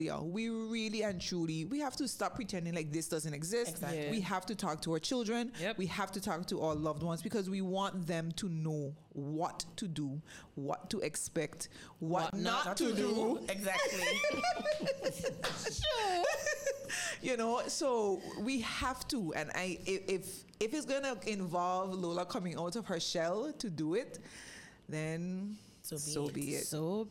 we really and truly, we have to stop pretending like this doesn't exist. Exactly. We have to talk to our children. Yep. We have to talk to our loved ones because we want them to know what to do, what to expect, what not to do. Exactly. So we have to. And if it's going to involve Lola coming out of her shell to do it, then so be it. So